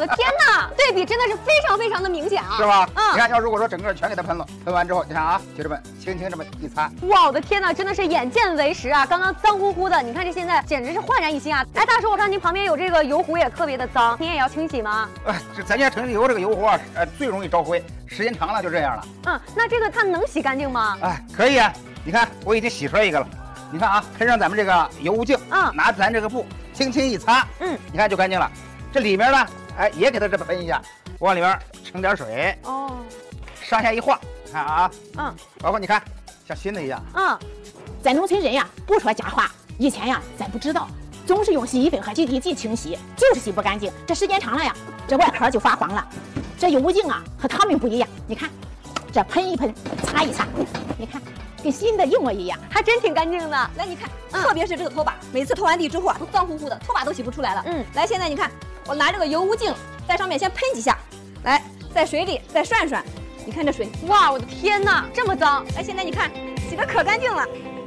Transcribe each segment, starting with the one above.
的天哪，对比真的是非常非常的明显啊， 是吧？你看，要如果说整个全给它喷了，喷完之后，你看啊，就这么轻轻这么一擦， 哇，我的天哪，真的是眼见为实啊！刚刚脏乎乎的，你看这现在简直是焕然一新啊！哎，大叔，我看您旁边有这个油壶也特别的脏，您也要清洗吗？ 咱家城里油这个油壶啊，最容易招灰，时间长了就这样了。 那这个它能洗干净吗？ 可以啊，你看我已经洗出来一个了。你看啊，喷上咱们这个油污净，拿咱这个布轻轻一擦，你看就干净了。这里面呢，也给它这么喷一下，往里面盛点水，上下一晃，看啊，包括你看像新的一样， 咱农村人呀，不说假话，以前呀，咱不知道，总是用洗衣粉和洁癖剂清洗，就是洗不干净。这时间长了呀，这外壳就发黄了。这油污净啊，和他们不一样，你看，这喷一喷，擦一擦，你看。跟新的一模一样， 还真挺干净的。 来，你看，特别是这个拖把，每次拖完地之后啊，都脏乎乎的，拖把都洗不出来了。来，现在你看，我拿这个油污净在上面先喷几下，来，在水里再涮涮，你看这水， 哇，我的天哪，这么脏！ 哎，现在你看，洗得可干净了。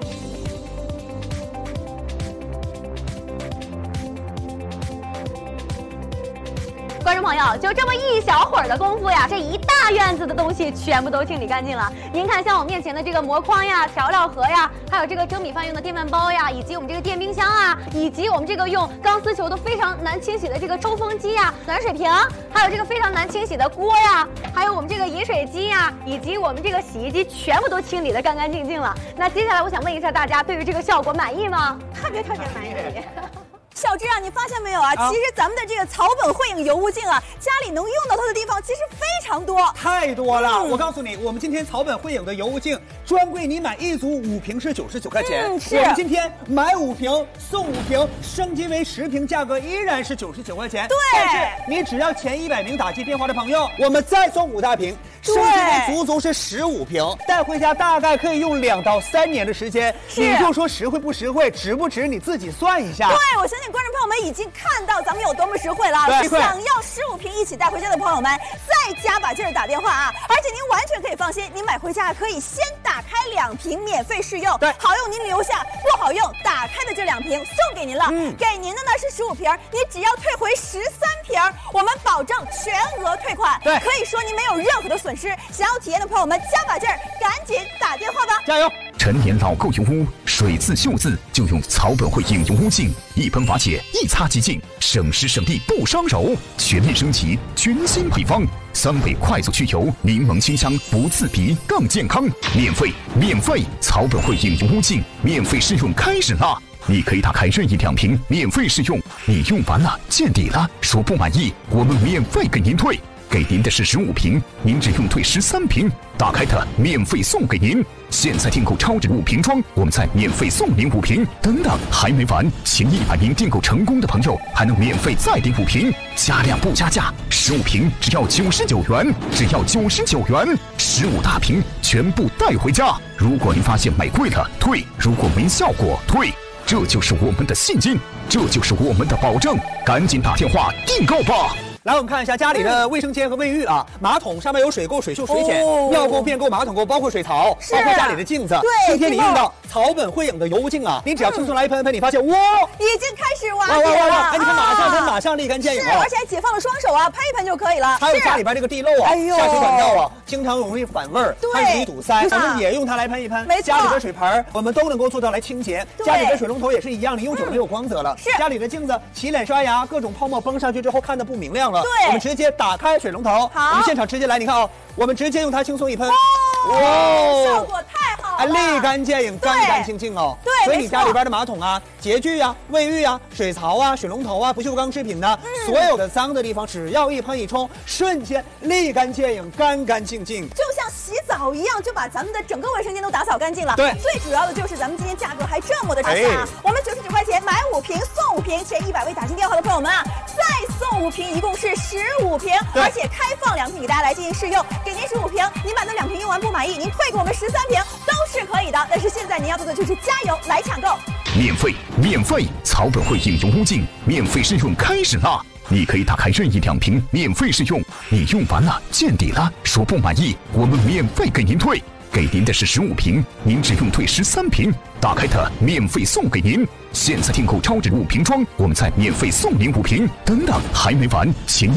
观众朋友，就这么一小会儿的功夫呀，这一大院子的东西全部都清理干净了。您看，像我面前的这个膜筐呀、调料盒呀，还有这个蒸米饭用的电饭煲呀，以及我们这个电冰箱啊，以及我们这个用钢丝球都非常难清洗的这个抽风机呀、暖水瓶，还有这个非常难清洗的锅呀，还有我们这个饮水机呀，以及我们这个洗衣机，全部都清理得干干净净了。那接下来我想问一下大家，对于这个效果满意吗？ 特别满意。小芝啊，你发现没有啊？其实咱们的这个草本汇影油污净啊，家里能用到它的地方其实非常多， 太多了。我告诉你，我们今天草本汇影的油污净专柜，你买一组5瓶是99块钱。我们今天买5瓶送5瓶，升级为10瓶，价格依然是99块钱。 对， 但是你只要前100名打进电话的朋友，我们再送5大瓶，升级为足足是15瓶，带回家大概可以用2到3年的时间。你就说实惠不实惠，值不值？你自己算一下。 对，我相信观众朋友们已经看到咱们有多么实惠了。想要15瓶一起带回家的朋友们，再加把劲儿打电话啊！而且您完全可以放心，您买回家可以先打开2瓶免费试用，好用您留下，不好用打开的这2瓶送给您了。给您的呢是15瓶，你只要退回13瓶，我们保证全额退款。 对， 可以说您没有任何的损失。想要体验的朋友们，加把劲儿，赶紧打电话吧！ 加油！ 陈年老垢油污，水渍锈渍就用草本汇影油污净，一喷瓦解，一擦即净，省时省力不伤手。全面升级，全新配方，3倍快速去油，柠檬清香，不刺鼻，更健康。免费！草本汇影油污净免费试用开始啦！你可以打开任意2瓶免费试用，你用完了见底了，说不满意，我们免费给您退。给您的是15瓶，您只用退13瓶，打开它免费送给您。现在订购超值5瓶装，我们再免费送您5瓶。等等，还没完，前100名订购成功的朋友还能免费再订5瓶，加量不加价，15瓶只要99元，只要99元，15大瓶全部带回家。如果您发现买贵了退，如果没效果退，这就是我们的信心，这就是我们的保证，赶紧打电话订购吧。 来，我们看一下家里的卫生间和卫浴啊，马桶上面有水垢、水锈、水碱，尿垢、便垢、马桶垢，包括水槽，包括家里的镜子。 对， 今天你用到草本汇影的油污净啊，你只要轻松来一喷，你发现哇， 已经开始瓦解了。 哎，你看马上喷，马上立竿见影啊！ 而且还解放了双手啊，喷一喷就可以了。 还有家里边这个地漏啊，下水管道啊，经常容易反味儿，还容易堵塞，咱们也用它来喷一喷。 没错， 家里的水盆我们都能够做到来清洁，家里的水龙头也是一样，你用久了没有光泽了。家里的镜子洗脸刷牙，各种泡沫崩上去之后看的不明亮了。 对， 我们直接打开水龙头，我们现场直接来，你看啊，我们直接用它轻松一喷， 效果太好了， 立竿见影，干干净净哦。 对， 所以你家里边的马桶啊、洁具啊、卫浴啊、水槽啊、水龙头啊、不锈钢制品的，所有的脏的地方，只要一喷一冲，瞬间立竿见影，干干净净， 就像洗澡一样，就把咱们的整个卫生间都打扫干净了。 对， 最主要的就是咱们今天价格还这么的差价，我们99块钱买5瓶送5瓶，前100位打进电话的朋友们啊，再送5瓶，一共是15瓶，而且开放2瓶给大家来进行试用，给您15瓶，您把那2瓶用完不满意，您退给我们13瓶都是可以的。但是现在您要做的就是加油来抢购， 免费，草本汇影油污净免费试用开始啦！你可以打开任意2瓶免费试用，你用完了见底了，说不满意，我们免费给您退。给您的是15瓶，您只用退13瓶，打开它免费送给您。现在订购超值5瓶装，我们再免费送您5瓶。等等，还没完，前